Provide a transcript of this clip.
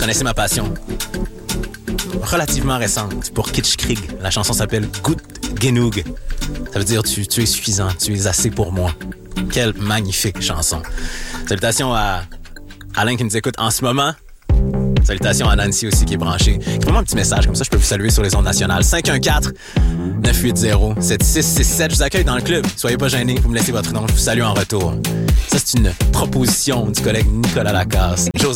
connaissez ma passion. Relativement récente pour Kitsch Krieg. La chanson s'appelle Gut Genug. Ça veut dire tu es suffisant, tu es assez pour moi. Quelle magnifique chanson. Salutations à Alain qui nous écoute en ce moment. Salutations à Nancy aussi qui est branchée. Fais-moi un petit message, comme ça je peux vous saluer sur les ondes nationales. 514-980-7667. Je vous accueille dans le club. Soyez pas gênés, vous me laissez votre nom. Je vous salue en retour. Ça, c'est une proposition du collègue Nicolas Lacasse.